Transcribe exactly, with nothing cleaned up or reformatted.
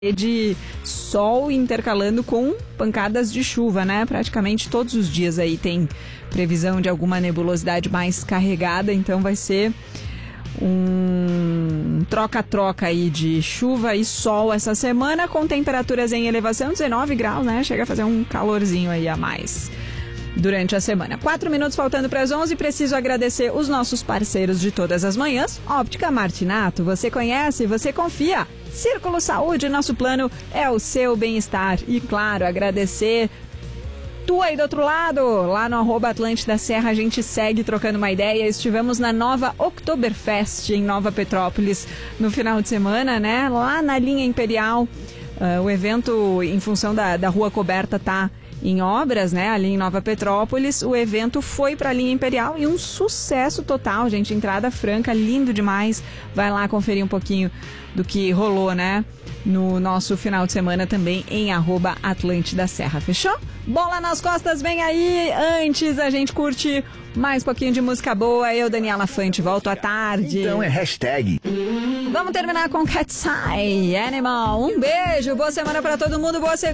de sol intercalando com pancadas de chuva, né? Praticamente todos os dias aí tem previsão de alguma nebulosidade mais carregada, então vai ser um troca-troca aí de chuva e sol essa semana, com temperaturas em elevação, dezenove graus, né? Chega a fazer um calorzinho aí a mais durante a semana. Quatro minutos faltando para as onze, preciso agradecer os nossos parceiros de todas as manhãs. Óptica Martinato, você conhece, você confia. Círculo Saúde, nosso plano é o seu bem-estar. E claro, agradecer tu aí do outro lado, lá no arroba Atlântida Serra, a gente segue trocando uma ideia. Estivemos na nova Oktoberfest em Nova Petrópolis no final de semana, né? Lá na linha Imperial. Uh, o evento, em função da, da rua coberta, tá em obras, né, ali em Nova Petrópolis. O evento foi para a linha Imperial e um sucesso total, gente, entrada franca, lindo demais. Vai lá conferir um pouquinho do que rolou, né, no nosso final de semana também em arroba Atlântida Serra, fechou? Bola nas costas, vem aí. Antes a gente curte mais um pouquinho de música boa. Eu, Daniela Fante, volto à tarde. Então é hashtag. Vamos terminar com Cat's Eye Animal. Um beijo, boa semana para todo mundo, boa segunda.